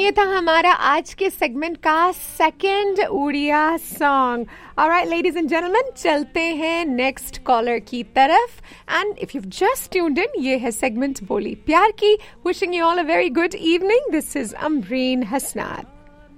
ये था हमारा आज के सेगमेंट का second Odia song. Alright ladies and gentleman, चलते हैं नेक्स्ट कॉलर की तरफ। And if you just tuned in, ये है सेगमेंट बोली प्यार की। Wishing you all a very good evening. This is Amreen Hasnat.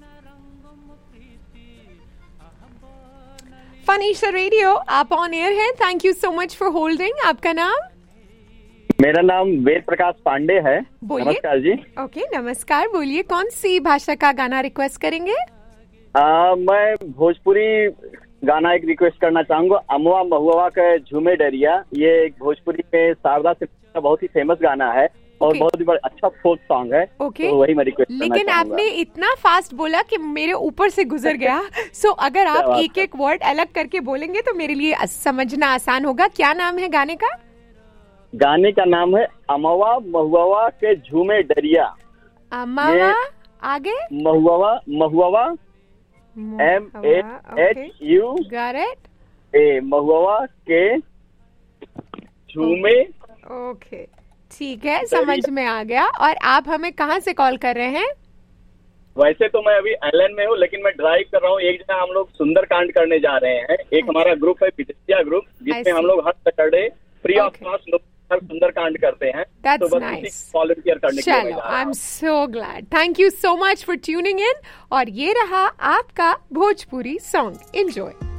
फनीशा radio, आप ऑन एयर हैं। Thank you so much for holding. आपका नाम? मेरा नाम वेद प्रकाश पांडे है। नमस्कार जी। ओके नमस्कार, बोलिए कौन सी भाषा का गाना रिक्वेस्ट करेंगे? मैं भोजपुरी गाना एक रिक्वेस्ट करना चाहूंगा, अमवा महुआ का झूमे डरिया। ये एक भोजपुरी में शारदा से बहुत ही फेमस गाना है और बहुत ही अच्छा फोक सॉन्ग है। तो वही मैं रिक्वेस्ट करना लेकिन आपने इतना फास्ट बोला कि मेरे ऊपर से गुजर गया। सो अगर आप एक एक वर्ड अलग करके बोलेंगे तो मेरे लिए समझना आसान होगा। क्या नाम है गाने का? गाने का नाम है अमवा महुआ के झूमे डरिया। अमवा आगे महुआ MAHU महुआ के झूमे। ओके ठीक है, समझ में आ गया। और आप हमें कहाँ से कॉल कर रहे हैं? वैसे तो मैं अभी आइलैंड में हूँ, लेकिन मैं ड्राइव कर रहा हूँ। एक जगह हम लोग सुंदरकांड करने जा रहे हैं। एक हमारा ग्रुप है विदेशिया ग्रुप, जिसमें हम लोग हर Saturday free of cost Sundarkand करते हैं। That's तो nice. वॉलंटियर करने के लिए I am so glad. Thank you so much for tuning in. और ये रहा आपका भोजपुरी सॉन्ग। एंजॉय।